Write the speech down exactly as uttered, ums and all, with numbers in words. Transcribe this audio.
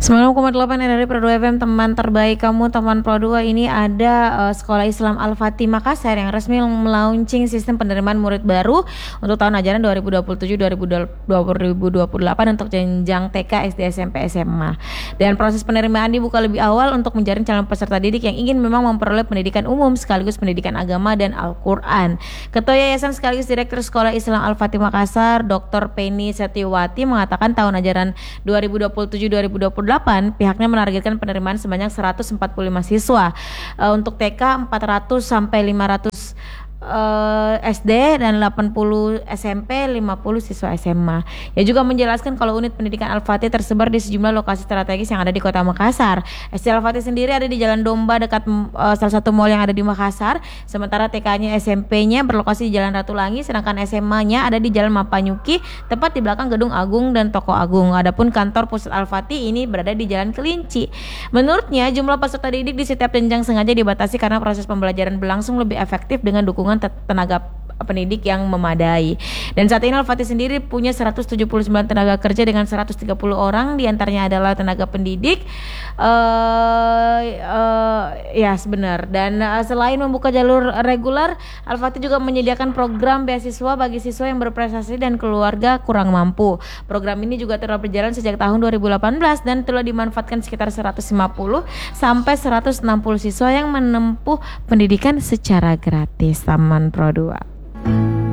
sembilan puluh koma delapan R R I Pro dua F M, teman terbaik kamu, teman Pro dua. Ini ada uh, Sekolah Islam Al-Fatih Makassar yang resmi melaunching sistem penerimaan murid baru untuk tahun ajaran dua ribu dua puluh tujuh dua ribu dua puluh delapan untuk jenjang T K, S D, S M P, S M A. Dan proses penerimaan dibuka lebih awal untuk menjaring calon peserta didik yang ingin memang memperoleh pendidikan umum sekaligus pendidikan agama dan Al-Quran. Ketua Yayasan sekaligus Direktur Sekolah Islam Al-Fatih Makassar, Doktor Penny Setiawati, mengatakan tahun ajaran dua ribu dua puluh tujuh dua ribu dua puluh delapan pihaknya menargetkan penerimaan sebanyak seratus empat puluh lima siswa, uh, untuk T K empat ratus sampai lima ratus, uh, S D, dan delapan puluh S M P, lima puluh siswa S M A. Ia juga menjelaskan kalau unit pendidikan Al-Fatih tersebar di sejumlah lokasi strategis yang ada di Kota Makassar. S D Al-Fatih sendiri ada di Jalan Domba dekat uh, salah satu mal yang ada di Makassar, sementara T K-nya, S M P-nya berlokasi di Jalan Ratulangi, sedangkan S M A-nya ada di Jalan Mapanyuki, tepat di belakang Gedung Agung dan Toko Agung. Adapun kantor pusat Al-Fatih ini berada di Jalan Kelinci. Menurutnya, jumlah peserta didik di setiap jenjang sengaja dibatasi karena proses pembelajaran berlangsung lebih efektif dengan dukungan tenaga pendidik yang memadai. Dan saat ini Al-Fatih sendiri punya seratus tujuh puluh sembilan tenaga kerja dengan seratus tiga puluh orang, diantaranya adalah tenaga pendidik. Uh, uh, ya sebenar. Dan uh, selain membuka jalur reguler, Al-Fatih juga menyediakan program beasiswa bagi siswa yang berprestasi dan keluarga kurang mampu. Program ini juga telah berjalan sejak tahun dua ribu delapan belas dan telah dimanfaatkan sekitar seratus lima puluh sampai seratus enam puluh siswa yang menempuh pendidikan secara gratis. Taman Pro dua.